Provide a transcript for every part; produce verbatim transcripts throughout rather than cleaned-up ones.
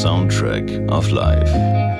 Soundtrack of Life.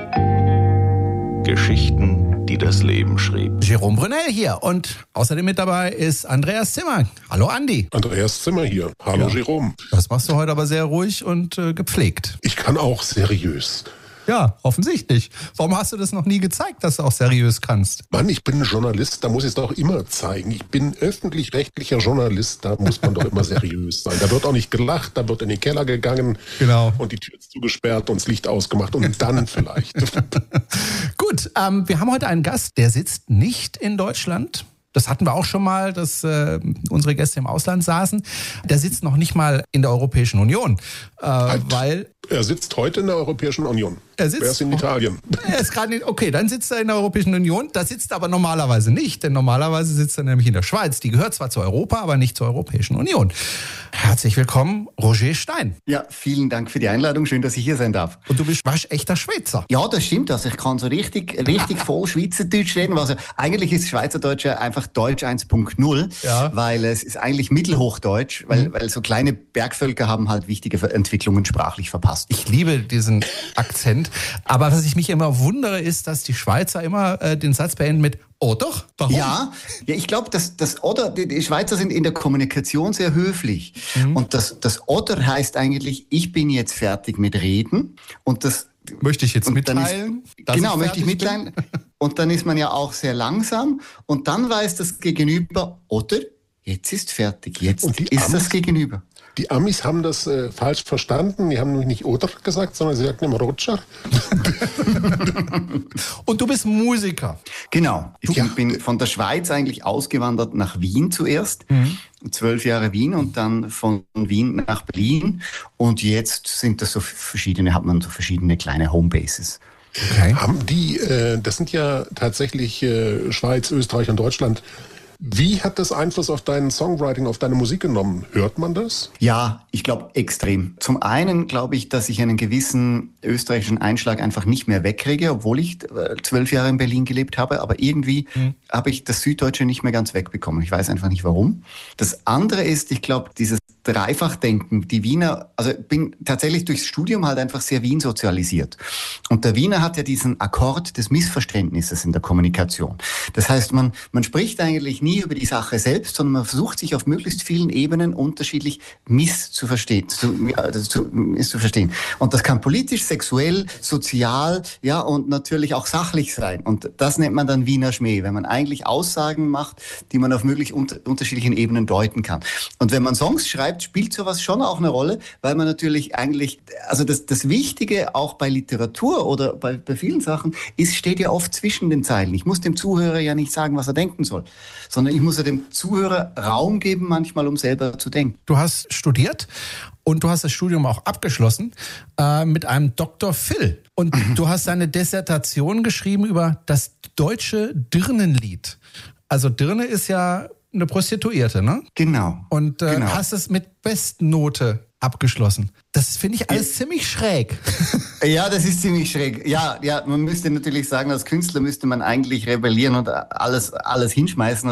Geschichten, die das Leben schrieb. Jérôme Brunel hier und außerdem mit dabei ist Andreas Zimmer. Hallo Andi. Andreas Zimmer hier. Hallo ja. Jérôme. Das machst du heute aber sehr ruhig und äh, gepflegt. Ich kann auch seriös. Ja, offensichtlich. Warum hast du das noch nie gezeigt, dass du auch seriös kannst? Mann, ich bin Journalist, da muss ich es doch immer zeigen. Ich bin öffentlich-rechtlicher Journalist, da muss man doch immer seriös sein. Da wird auch nicht gelacht, da wird in den Keller gegangen genau. Und die Tür ist zugesperrt und das Licht ausgemacht und dann vielleicht. Gut, ähm, wir haben heute einen Gast, der sitzt nicht in Deutschland. Das hatten wir auch schon mal, dass äh, unsere Gäste im Ausland saßen. Der sitzt noch nicht mal in der Europäischen Union, äh, halt. weil... Er sitzt heute in der Europäischen Union. Er sitzt, Wer ist in Italien? Er ist gerade in, okay, dann sitzt er in der Europäischen Union. Da sitzt er aber normalerweise nicht, denn normalerweise sitzt er nämlich in der Schweiz. Die gehört zwar zu Europa, aber nicht zur Europäischen Union. Herzlich willkommen, Roger Stein. Ja, vielen Dank für die Einladung. Schön, dass ich hier sein darf. Und du bist waschechter Schweizer. Ja, das stimmt. Also ich kann so richtig, richtig voll Schweizerdeutsch reden. Also eigentlich ist Schweizerdeutsch ja einfach Deutsch eins Punkt null, ja. Weil es ist eigentlich Mittelhochdeutsch, weil, mhm. weil so kleine Bergvölker haben halt wichtige Entwicklungen sprachlich verpasst. Ich liebe diesen Akzent. Aber was ich mich immer wundere, ist, dass die Schweizer immer äh, den Satz beenden mit oder? Warum? Ja, ja, ich glaube, dass das oder die, die Schweizer sind in der Kommunikation sehr höflich. Mhm. Und das, das oder heißt eigentlich, ich bin jetzt fertig mit Reden. Und das möchte ich jetzt mitteilen? Ist, genau, ich möchte ich mitteilen. Bin? Und dann ist man ja auch sehr langsam. Und dann weiß das Gegenüber, oder? Jetzt ist fertig. Jetzt ist Amis, das Gegenüber. Die Amis haben das äh, falsch verstanden. Die haben nämlich nicht oder gesagt, sondern sie sagten immer Roger. Und du bist Musiker. Genau. Ich ja. bin von der Schweiz eigentlich ausgewandert nach Wien zuerst. Mhm. Zwölf Jahre Wien und dann von Wien nach Berlin. Und jetzt sind das so verschiedene, hat man so verschiedene kleine Homebases. Okay. Haben die, äh, das sind ja tatsächlich äh, Schweiz, Österreich und Deutschland. Wie hat das Einfluss auf dein Songwriting, auf deine Musik genommen? Hört man das? Ja, ich glaube extrem. Zum einen glaube ich, dass ich einen gewissen österreichischen Einschlag einfach nicht mehr wegkriege, obwohl ich zwölf Jahre in Berlin gelebt habe. Aber irgendwie mhm. habe ich das Süddeutsche nicht mehr ganz wegbekommen. Ich weiß einfach nicht warum. Das andere ist, ich glaube, dieses Dreifachdenken. Die Wiener, also bin tatsächlich durchs Studium halt einfach sehr Wien sozialisiert. Und der Wiener hat ja diesen Akkord des Missverständnisses in der Kommunikation. Das heißt, man, man spricht eigentlich nie über die Sache selbst, sondern man versucht sich auf möglichst vielen Ebenen unterschiedlich miss zu verstehen, zu, also zu, miss zu verstehen. Und das kann politisch, sexuell, sozial, ja, und natürlich auch sachlich sein. Und das nennt man dann Wiener Schmäh, wenn man eigentlich Aussagen macht, die man auf möglich unter, unterschiedlichen Ebenen deuten kann. Und wenn man Songs schreibt, spielt sowas schon auch eine Rolle, weil man natürlich eigentlich, also das, das Wichtige auch bei Literatur oder bei, bei vielen Sachen ist, steht ja oft zwischen den Zeilen. Ich muss dem Zuhörer ja nicht sagen, was er denken soll, sondern ich muss ja dem Zuhörer Raum geben, manchmal, um selber zu denken. Du hast studiert und du hast das Studium auch abgeschlossen äh, mit einem Doktor Phil. Und mhm. du hast deine Dissertation geschrieben über das deutsche Dirnenlied. Also Dirne ist ja eine Prostituierte, ne? Genau. Und äh, genau. hast es mit Bestnote abgeschlossen. Das finde ich alles ja. ziemlich schräg. Ja, das ist ziemlich schräg. Ja, ja, man müsste natürlich sagen, als Künstler müsste man eigentlich rebellieren und alles, alles hinschmeißen.